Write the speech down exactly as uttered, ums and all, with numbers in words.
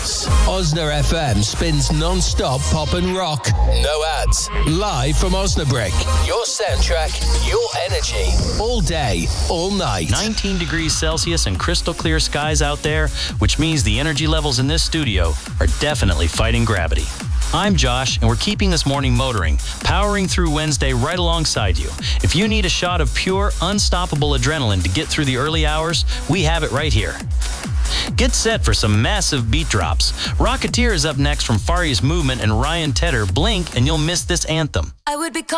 hits. Osna F M spins non-stop pop and rock. No ads. Live from Osnabrück. Your soundtrack, your energy. All day, all night. nineteen degrees Celsius and crystal clear skies out there, which means the energy levels in this studio are definitely fighting gravity. I'm Josh, and we're keeping this morning motoring, powering through Wednesday right alongside you. If you need a shot of pure, unstoppable adrenaline to get through the early hours, we have it right here. Get set for some massive beat drops. Rocketeer is up next from Faria's Movement and Ryan Tedder. Blink, and you'll miss this anthem. I would be